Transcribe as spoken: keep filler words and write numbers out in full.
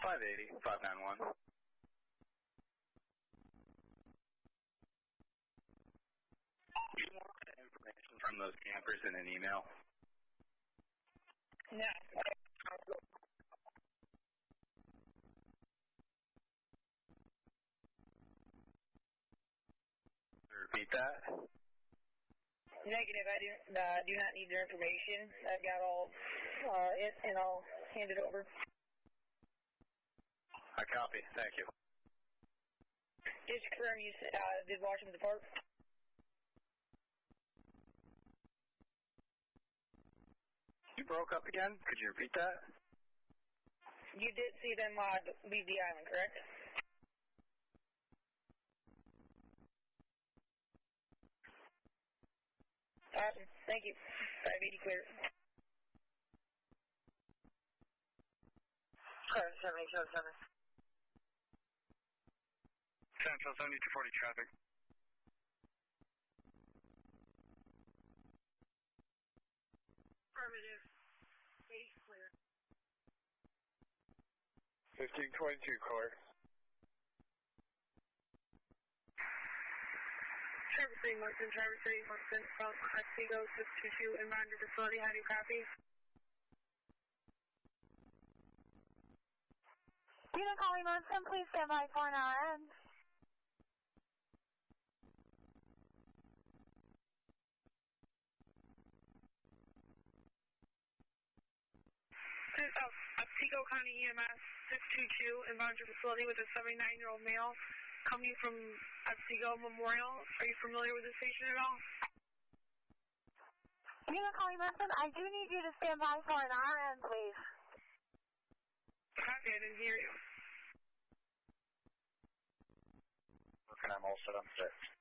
five eighty, five ninety-one. Do you want that information from those campers in an email? No. Repeat that? Negative. I do, uh, do not need their information. I've got all uh, it, and I'll hand it over. I copy. Thank you. Just confirm you uh, did watch them depart. You broke up again? Could you repeat that? You did see them uh, leave the island, correct? Awesome. Thank you. five eighty clear. Clear, seventy two oh seven. Central seventy-two forty traffic. Affirmative. eight clear. fifteen twenty-two clear. Traverse three Moncton, Traverse three Moncton from Otsego six two two inbound to facility. How do you copy? Unit calling Moncton, please stand by for an R N. Otsego County E M S six two two inbound to facility with a seventy-nine-year-old male coming from Otsego Memorial. Are you familiar with the station at all? Unit calling Moncton, I do need you to stand by for an R N, please. Copy, I didn't hear you. Working on all set on six.